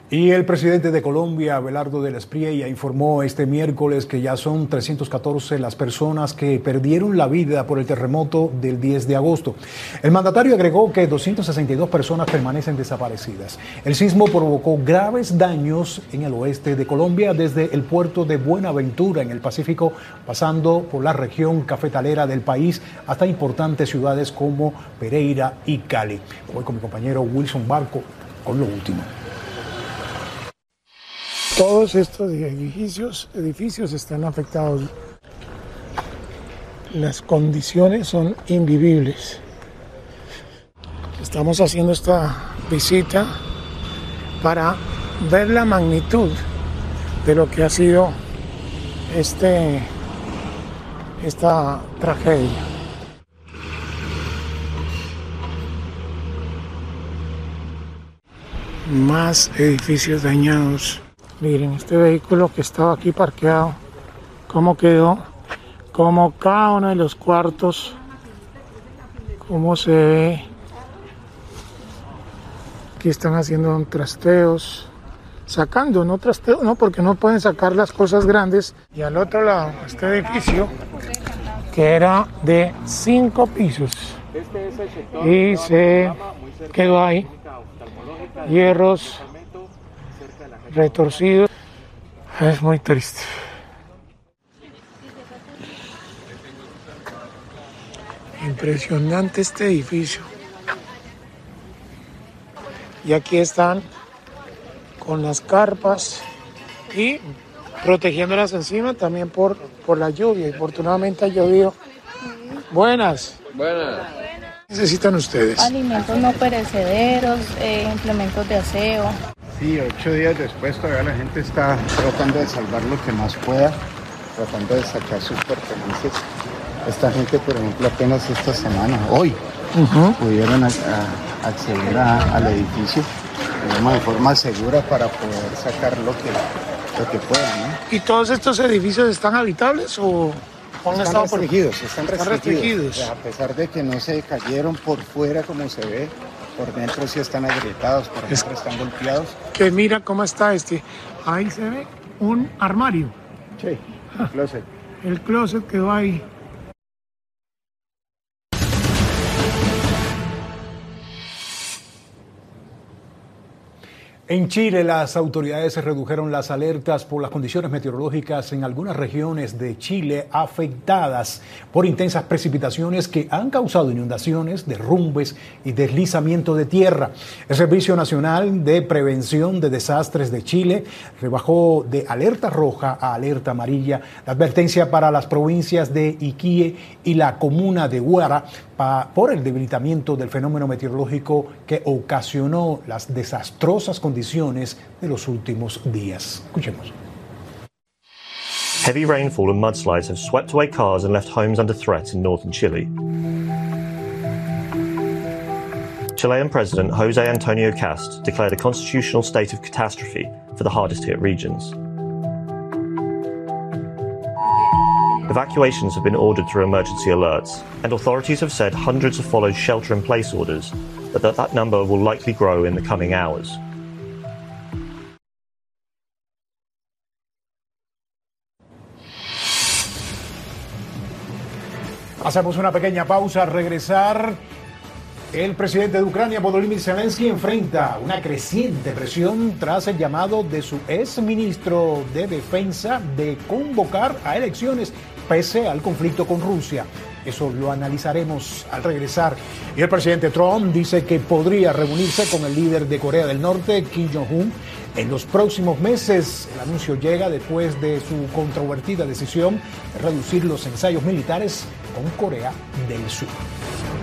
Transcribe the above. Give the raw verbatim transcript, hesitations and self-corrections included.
Y el presidente de Colombia, Abelardo del Espriella, informó este miércoles que ya son trescientas catorce las personas que perdieron la vida por el terremoto del diez de agosto. El mandatario agregó que doscientas sesenta y dos personas permanecen desaparecidas. El sismo provocó graves daños en el oeste de Colombia, desde el puerto de Buenaventura en el Pacífico, pasando por la región cafetalera del país hasta importantes ciudades como Pereira y Cali. Voy con mi compañero Wilson Barco con lo último. Todos estos edificios, edificios están afectados. Las condiciones son invivibles. Estamos haciendo esta visita para ver la magnitud de lo que ha sido este, esta tragedia. Más edificios dañados. Miren, este vehículo que estaba aquí parqueado, cómo quedó, cómo cada uno de los cuartos, cómo se ve. Aquí están haciendo trasteos, sacando, no trasteos, no, porque no pueden sacar las cosas grandes. Y al otro lado, este edificio, que era de cinco pisos, y se quedó ahí, hierros retorcidos. Es muy triste. Impresionante este edificio. Y aquí están con las carpas y protegiéndolas encima también por, por la lluvia. Afortunadamente ha llovido. Buenas. Buenas. ¿Qué necesitan ustedes? Alimentos no perecederos, eh, implementos de aseo. Sí, ocho días después todavía la gente está tratando de salvar lo que más pueda, tratando de sacar sus pertenencias. Esta gente, por ejemplo, apenas esta semana, hoy, uh-huh. pudieron a, a acceder a, al edificio, digamos, de forma segura para poder sacar lo que, lo que puedan, ¿no? ¿Y todos estos edificios están habitables o han están restringidos? Por... Están restringidos. Están restringidos. A pesar de que no se cayeron por fuera como se ve, por dentro sí están agrietados, por ejemplo, es están golpeados. Que mira cómo está este. Ahí se ve un armario. Sí, el closet. El closet quedó ahí. En Chile, las autoridades redujeron las alertas por las condiciones meteorológicas en algunas regiones de Chile afectadas por intensas precipitaciones que han causado inundaciones, derrumbes y deslizamiento de tierra. El Servicio Nacional de Prevención de Desastres de Chile rebajó de alerta roja a alerta amarilla la advertencia para las provincias de Iquique y la comuna de Huara por el debilitamiento del fenómeno meteorológico que ocasionó las desastrosas condiciones de los últimos días. Escuchemos. Heavy rainfall and mudslides have swept away cars and left homes under threat in northern Chile. Chilean President José Antonio Cast declared a constitutional state of catastrophe for the hardest hit regions. Evacuations have been ordered through emergency alerts, and authorities have said hundreds have followed shelter-in-place orders, but that that number will likely grow in the coming hours. Hacemos una pequeña pausa. Al regresar, el presidente de Ucrania, Volodymyr Zelensky, enfrenta una creciente presión tras el llamado de su exministro de Defensa de convocar a elecciones pese al conflicto con Rusia. Eso lo analizaremos al regresar. Y el presidente Trump dice que podría reunirse con el líder de Corea del Norte, Kim Jong-un, en los próximos meses. El anuncio llega después de su controvertida decisión de reducir los ensayos militares con Corea del Sur.